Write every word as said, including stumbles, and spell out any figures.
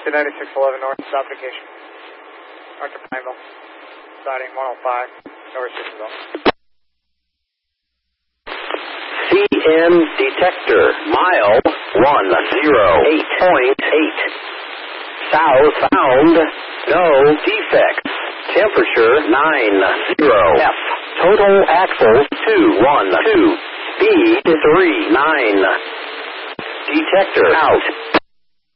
two ninety-six eleven north, stop vacation. North of Pineville, starting one oh five, north six zone. C N detector, mile one zero eight point eight. South found, no defects. Temperature nine zero F. Total axles two one two. Speed three nine. Detector out.